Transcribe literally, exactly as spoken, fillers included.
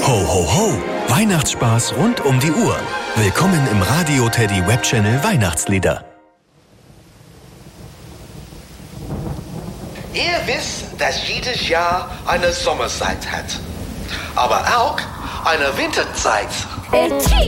Ho, ho, ho! Weihnachtsspaß rund um die Uhr. Willkommen im Radio Teddy Webchannel Weihnachtslieder. Ihr wisst, dass jedes Jahr eine Sommerzeit hat, aber auch eine Winterzeit.